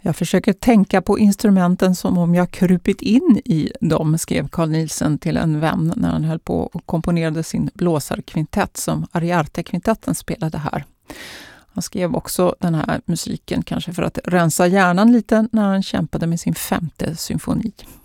Jag försöker tänka på instrumenten som om jag krupit in i dem, skrev Carl Nielsen till en vän när han höll på och komponerade sin blåsarkvintett som Ariarte-kvintetten spelade här. Han skrev också den här musiken kanske för att rensa hjärnan lite när han kämpade med sin 5:e symfoni.